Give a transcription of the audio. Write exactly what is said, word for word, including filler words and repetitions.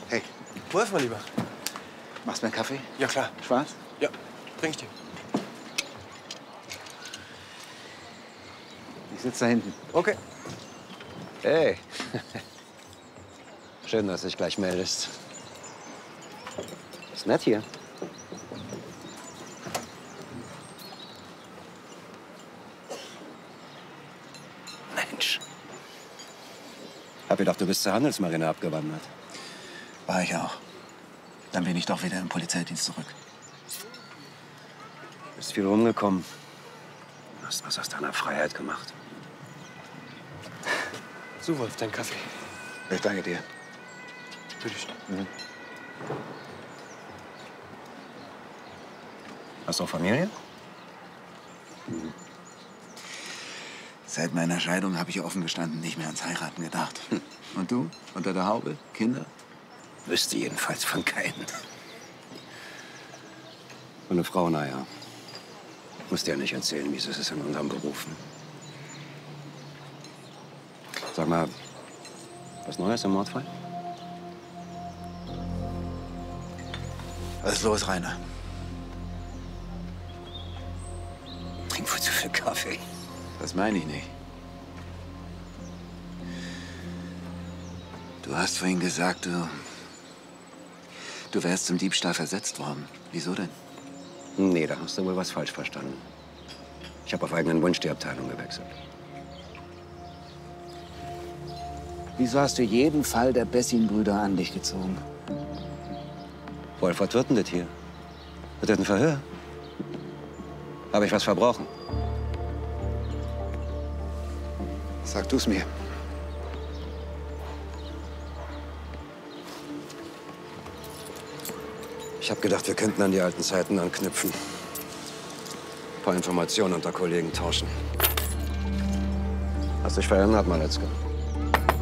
Hey. Wolf, mein Lieber. Machst du mir einen Kaffee? Ja, klar. Schwarz? Ja, bring ich dir. Ich sitze da hinten. Okay. Hey. Schön, dass du dich gleich meldest. Ist nett hier. Mensch. Hab gedacht, du bist zur Handelsmarine abgewandert. War ich auch. Dann bin ich doch wieder im Polizeidienst zurück. Bist viel rumgekommen. Hast was aus deiner Freiheit gemacht. So, Wolf, dein Kaffee. Ich danke dir. Bitte schön. Mhm. Hast du auch Familie? Mhm. Seit meiner Scheidung habe ich offen gestanden nicht mehr ans Heiraten gedacht. Hm. Und du? Unter der Haube? Kinder? Wüsste jedenfalls von keinen. Und eine Frau, naja. Musst dir ja nicht erzählen, wie es ist in unserem Berufen. Sag mal, was Neues im Mordfall? Was ist los, Rainer? Trink wohl zu viel Kaffee. Das meine ich nicht. Du hast vorhin gesagt, du... Du wärst zum Diebstahl versetzt worden. Wieso denn? Nee, da hast du wohl was falsch verstanden. Ich habe auf eigenen Wunsch die Abteilung gewechselt. Wieso hast du jeden Fall der Bessin-Brüder an dich gezogen? Wolf, was wird denn das hier? Wird das ein Verhör? Habe ich was verbrochen? Sag du's mir. Ich habe gedacht, wir könnten an die alten Zeiten anknüpfen. Ein paar Informationen unter Kollegen tauschen. Hast dich verändert, Maletzke?